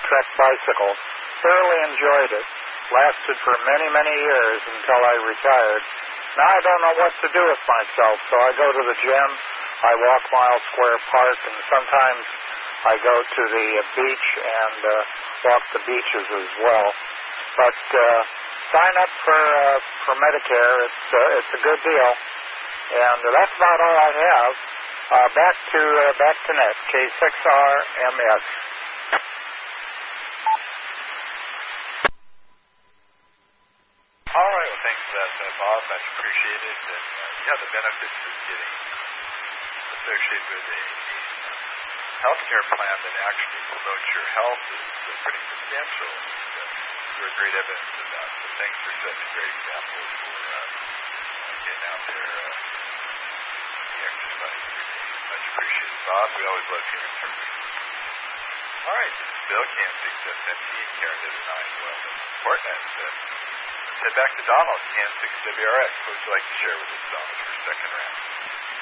Trek bicycle. Thoroughly enjoyed it. Lasted for many, many years until I retired. Now I don't know what to do with myself, so I go to the gym, I walk Miles Square Park, and sometimes I go to the beach and walk the beaches as well. But sign up for Medicare. It's a good deal. And that's about all I have. Back to net, K6RMS. All right, well, thanks for that, Bob. Much appreciated. And the benefits of getting associated with a healthcare plan that actually promotes your health is pretty substantial. You're great evidence of that. So thanks for setting a great example for getting out there the exercise routine. Much appreciated, Bob. We always love hearing from you. All right, this is Bill, KN6SMT, Karen to the 9 Portnet. Let's head back to Donald, KN6WRX. What would you like to share with us, Donald, for second round?